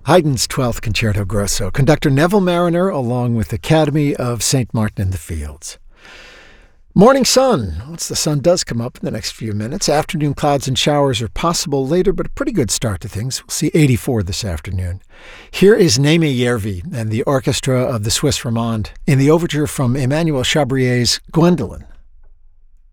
Haydn's 12th Concerto Grosso. Conductor Neville Marriner along with Academy of St. Martin in the Fields. Morning sun. Once the sun does come up in the next few minutes, afternoon clouds and showers are possible later, but a pretty good start to things. We'll see 84 this afternoon. Here is Németh Järvi and the orchestra of the Swiss Romande in the overture from Emmanuel Chabrier's Gwendolen.